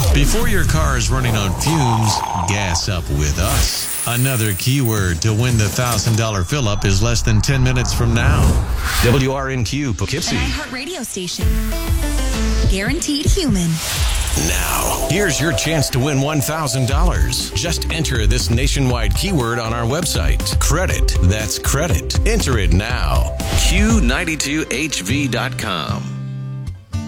Before your car is running on fumes, gas up with us. Another keyword to win the $1,000 fill-up is less than 10 minutes from now. WRNQ Poughkeepsie. An iHeartRadio station. Guaranteed human. Now, here's your chance to win $1,000. Just enter this nationwide keyword on our website. Credit. That's credit. Enter it now. Q92HV.com.